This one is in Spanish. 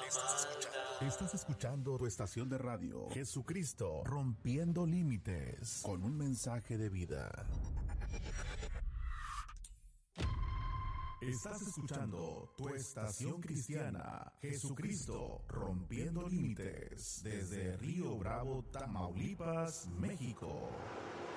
Estás escuchando tu estación de radio, Jesucristo, rompiendo límites, con un mensaje de vida. Estás escuchando tu estación cristiana, Jesucristo, rompiendo límites, desde Río Bravo, Tamaulipas, México.